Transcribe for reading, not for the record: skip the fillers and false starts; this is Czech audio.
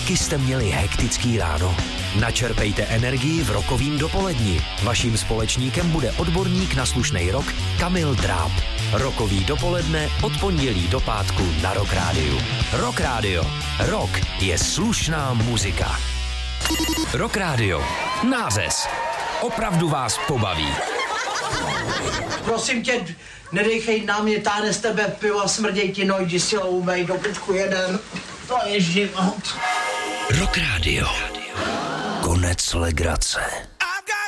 Taky jste měli hektický ráno? Načerpejte energii v rokovým dopoledni. Vaším společníkem bude odborník na slušnej rock Kamil Dráb. Rokový dopoledne od pondělí do pátku na Rock Rádiu. Rock Rádio. Rock je slušná muzika. Rock Rádio. Nářez. Opravdu vás pobaví. Prosím tě, nedejchej na mě, táhne z tebe pivo, smrděj ti nojdi, silou umej, do pičku jeden. To je život. Rock Rádio. Konec legrace.